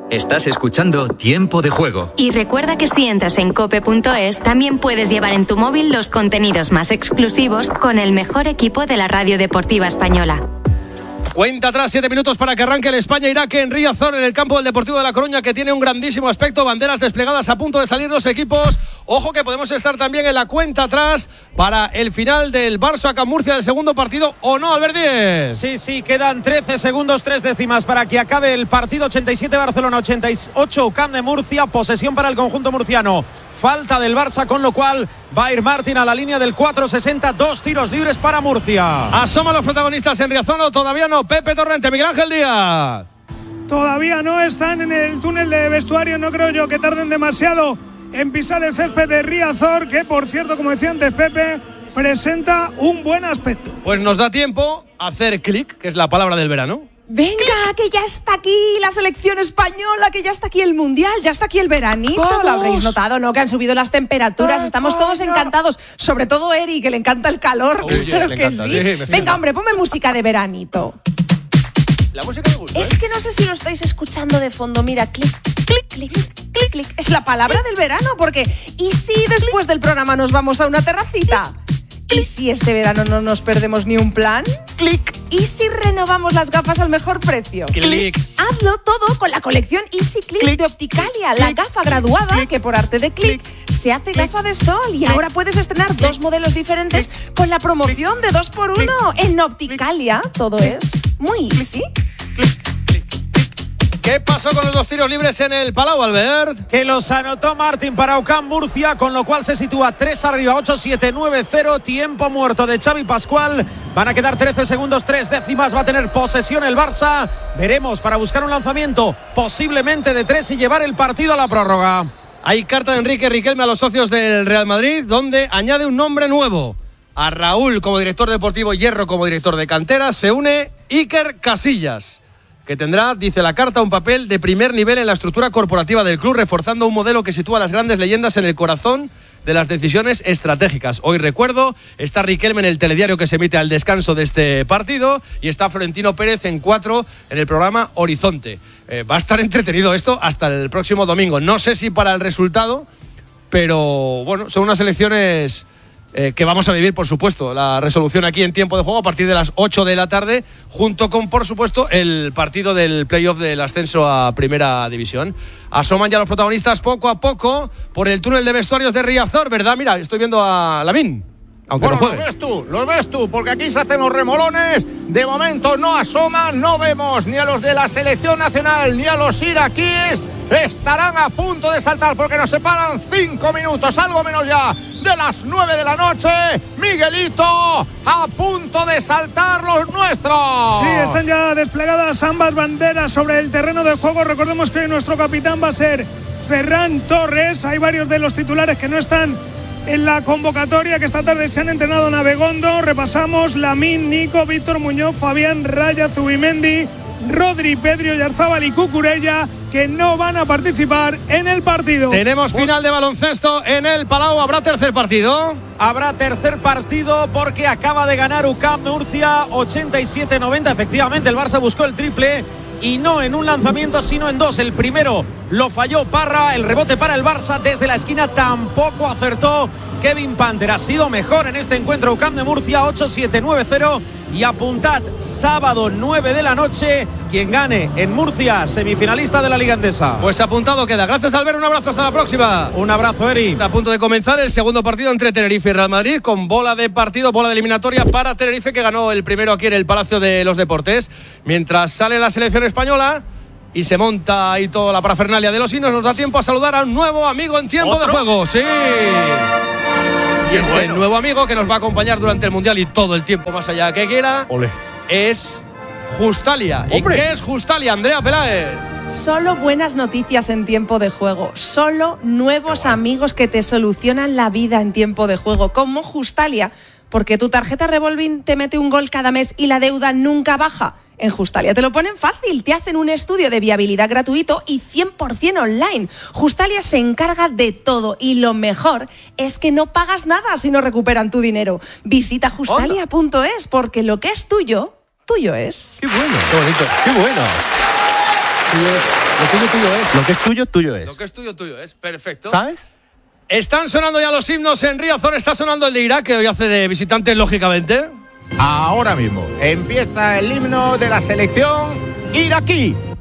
Estás escuchando Tiempo de Juego. Y recuerda que si entras en cope.es, también puedes llevar en tu móvil los contenidos más exclusivos con el mejor equipo de la radio deportiva española. Cuenta atrás, 7 minutos para que arranque el España-Irak en Riazor, en el campo del Deportivo de La Coruña, que tiene un grandísimo aspecto, banderas desplegadas, a punto de salir los equipos. Ojo que podemos estar también en la cuenta atrás para el final del Barça Murcia del segundo partido, ¿o no, Albert Díez? Sí, quedan 13 segundos, 3 décimas para que acabe el partido. 87 Barcelona, 88 UCAM de Murcia, posesión para el conjunto murciano. Falta del Barça, con lo cual va a ir Martín a la línea del 4.60, 2 tiros libres para Murcia. Asoman los protagonistas en Riazor, ¿o todavía no? Pepe Torrente, Miguel Ángel Díaz. Todavía no están en el túnel de vestuario, no creo yo que tarden demasiado en pisar el césped de Riazor, que por cierto, como decía antes Pepe, presenta un buen aspecto. Pues nos da tiempo a hacer clic, que es la palabra del verano. Venga, que ya está aquí la selección española, que ya está aquí el Mundial, ya está aquí el veranito. ¡Vamos! Lo habréis notado, ¿no? Que han subido las temperaturas, estamos todos encantados. Sobre todo Eri, que le encanta el calor. Oye, claro le que encanta, sí. sí, Venga, hombre, ponme música de veranito. La música me gusta. Es que no sé si lo estáis escuchando de fondo. Mira, clic, clic, clic, clic, clic. Es la palabra del verano, porque ¿y si después del programa nos vamos a una terracita? ¿Y si este verano no nos perdemos ni un plan? Clic. ¿Y si renovamos las gafas al mejor precio? Clic. Hazlo todo con la colección Easy Click de Opticalia, la gafa graduada que por arte de clic se hace gafa de sol. Y ahora puedes estrenar 2 modelos diferentes con la promoción de 2x1 en Opticalia. Todo es muy easy. ¿Qué pasó con los 2 tiros libres en el Palau, Albert? Que los anotó Martín para UCAM Murcia, con lo cual se sitúa 3 arriba, 8-7-9-0, tiempo muerto de Xavi Pascual. Van a quedar 13 segundos, 3 décimas, va a tener posesión el Barça. Veremos para buscar un lanzamiento posiblemente de 3 y llevar el partido a la prórroga. Hay carta de Enrique Riquelme a los socios del Real Madrid, donde añade un nombre nuevo. A Raúl como director deportivo, Hierro como director de cantera, se une Iker Casillas, que tendrá, dice la carta, un papel de primer nivel en la estructura corporativa del club, reforzando un modelo que sitúa a las grandes leyendas en el corazón de las decisiones estratégicas. Hoy recuerdo, está Riquelme en el telediario que se emite al descanso de este partido, y está Florentino Pérez en 4 en el programa Horizonte. Va a estar entretenido esto hasta el próximo domingo. No sé si para el resultado, pero bueno, son unas elecciones que vamos a vivir, por supuesto, la resolución aquí en Tiempo de Juego a partir de las 8 de la tarde, junto con, por supuesto, el partido del playoff del ascenso a Primera División. Asoman ya los protagonistas poco a poco por el túnel de vestuarios de Riazor, ¿verdad? Mira, estoy viendo a Lamine. Aunque bueno, no juegue. Los ves tú, porque aquí se hacen los remolones. De momento no asoman, no vemos ni a los de la selección nacional ni a los iraquíes. Estarán a punto de saltar porque nos separan 5 minutos, algo menos ya, de las 9 de la noche. Miguelito, a punto de saltar los nuestros. Sí, están ya desplegadas ambas banderas sobre el terreno de juego. Recordemos que nuestro capitán va a ser Ferran Torres. Hay varios de los titulares que no están en la convocatoria, que esta tarde se han entrenado en Abegondo. Repasamos: Lamine, Nico, Víctor Muñoz, Fabián, Raya, Zubimendi, Rodri, Pedri, Oyarzábal y Cucurella, que no van a participar en el partido. Tenemos final de baloncesto en el Palau. ¿Habrá tercer partido? Habrá tercer partido porque acaba de ganar UCAM Murcia 87-90. Efectivamente, el Barça buscó el triple y no en un lanzamiento, sino en 2. El primero lo falló Parra, el rebote para el Barça desde la esquina tampoco acertó Kevin Panther. Ha sido mejor en este encuentro UCAM de Murcia, 8-7-9-0. Y apuntad, sábado 9 de la noche, quien gane en Murcia, semifinalista de la Liga Endesa. Pues apuntado queda. Gracias, Albert, un abrazo, hasta la próxima. Un abrazo, Eri. Está a punto de comenzar el segundo partido entre Tenerife y Real Madrid, con bola de partido, bola de eliminatoria para Tenerife, que ganó el primero aquí en el Palacio de los Deportes. Mientras sale la selección española y se monta ahí toda la parafernalia de los hinos, nos da tiempo a saludar a un nuevo amigo en Tiempo de Juego. Sí. Y este nuevo amigo que nos va a acompañar durante el Mundial y todo el tiempo más allá que quiera. Ole. Es Justalia. ¡Hombre! ¿Y qué es Justalia, Andrea Peláez? Solo buenas noticias en Tiempo de Juego. Solo nuevos amigos que te solucionan la vida en Tiempo de Juego, como Justalia. Porque tu tarjeta Revolving te mete un gol cada mes y la deuda nunca baja. En Justalia te lo ponen fácil, te hacen un estudio de viabilidad gratuito y 100% online. Justalia se encarga de todo y lo mejor es que no pagas nada si no recuperan tu dinero. Visita justalia.es porque lo que es tuyo, tuyo es. ¡Qué bueno! ¡Qué bonito! ¡Qué bueno! tuyo es. Lo que es tuyo, tuyo es. Lo que es tuyo es. Perfecto. ¿Sabes? Están sonando ya los himnos en Riazor. Está sonando el de Irak, que hoy hace de visitante, lógicamente. Ahora mismo empieza el himno de la selección iraquí.